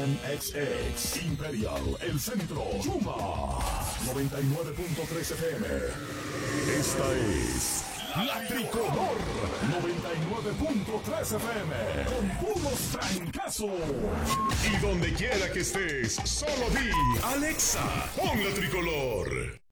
Nissan XX, Imperial, El Centro, Chuma, 99.3 FM. Esta es La Tricolor, 99.3 FM, con puros trancazos. Y donde quiera que estés, solo di, Alexa, pon La Tricolor.